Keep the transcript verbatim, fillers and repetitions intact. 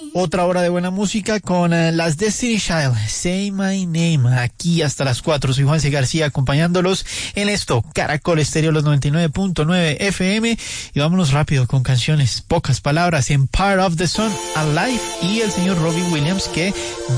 Otra hora de buena música con uh, las Destiny Child, Say My Name, aquí hasta las cuatro. Soy Juanse García acompañándolos en esto, Caracol Estéreo, los noventa y nueve punto nueve F M. Y vámonos rápido con canciones, pocas palabras, en Part of the Sun, Alive, y el señor Robbie Williams, que